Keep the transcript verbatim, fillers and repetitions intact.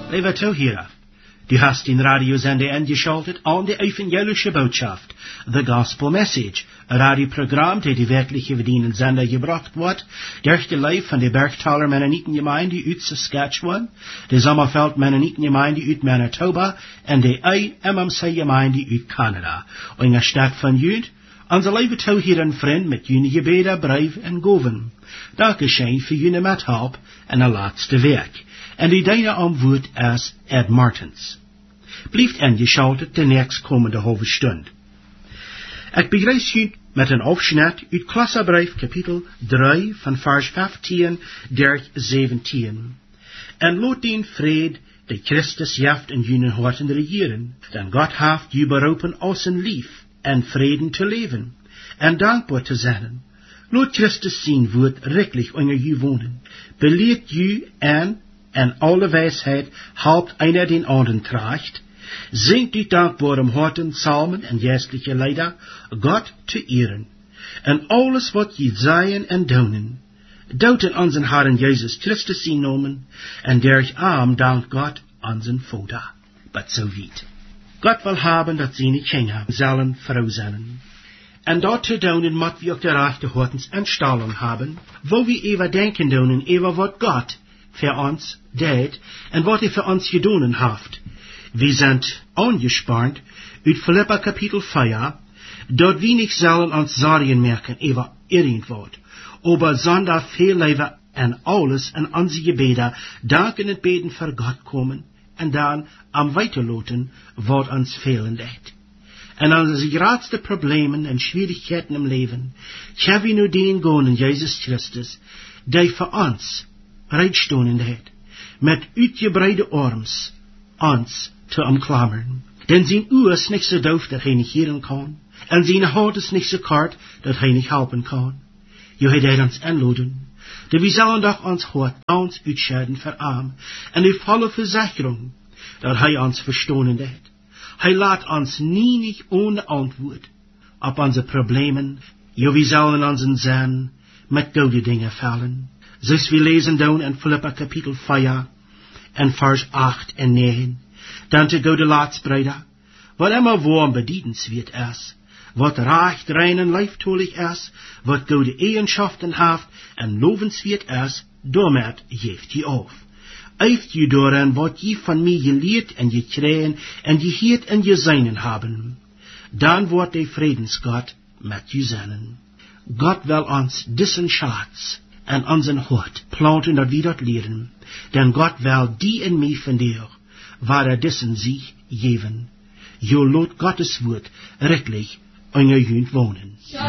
Lieber Zuhörer, du hast den Radiosender eingeschaltet an die evangelische Botschaft, The Gospel Message, ein Radioprogramm, das die wirkliche verdienen Sender gebracht wird, durch die Leib von der Bergtaler Mennonitengemeinde uit Saskatchewan, der Sommerfeld Mennonitengemeinde uit Manitoba und der I M M C-Gemeinde uit Kanada. In der Stadt von Jüd, onze lieve Zuhörer und Freund mit jene Gebete, Brief und Goven. Dankeschön für jene Mithelp en de laatste werk. En die deine Antwoord is Ed Martens. Blijft ingeschaltet de nächstkommende halve stund. Ik begrijs u met een afschnitt uit Kolosserbrief kapitel drie van vers vijftien tot zeventien. En laat den vrede die Christus jaft in jene harten regieren, denn Gott haft u beroepen als een lief en vreden te leven, en dankbaar te zijn. Laat Christus zijn woord rechtlich onder u wonen. Beleert u en, en alle wijsheid helpt einer den anderen tracht. Zingt u dankbaar om harten, psalmen en geestliche Lieder, Gott te ehren. En alles wat je zeggen en doen, doet in onze Herren Jezus Christus zijn namen, en derch arm dank God onze Vader. But so weit. Gott will haben, dat seine Kinder sollen Frau sein. En dat te doen moet we ook de rechte hortens instelling haben, wo wir even denken doen over wat God für uns deed en wat er für uns gedonen haft. Wir sind angespannt uit Philippa Kapitel vier, dort wir nicht sollen uns Sorgen merken über irgendwas, aber sondern viel lieber en alles in onze Gebete danken en beten für Gott kommen en dan am weiterloten wat ons fehlen deed. En onze grootste problemen en schwierigkeiten im Leben, hebben we nu den gonen Jezus Christus, die voor ons bereitstonden deed, met uitgebreide arms, ons te omklammeren. Denn zijn oor is niet zo doof dat hij niet heren kan, en zijn hart is niet zo kort dat hij niet helpen kan. Je hij deed ons inloden, dat we zullen doch ons hart ons uitscheiden verarm, en die volle verzekering, dat hij ons verstonen deed. Hij laat ons nie niet ohne antwoord op onze problemen, jo we zullen onze zin met goede dingen vallen. Zoals we lezen doen in Philippa kapitel vier, en vers acht en negen. Dan te goede laatsbreder, wat immer warm bedienenswert is, wat recht, rein en leiftolig is, wat goede eigenschaften heeft en lovenswert is, daarmet geeft je af. Eift je daarin wat je van mij geleerd en gekregen en geheerd en gezeinen hebben. Dan wordt de Friedensgott met je zijn. Gott wil ons dissen Schatz en onze hart planten dat we dat leren, denn Gott wil die en mij van dir, waar er dissen zich geven. Jo lot Gottes woord rechtlich in je wonen.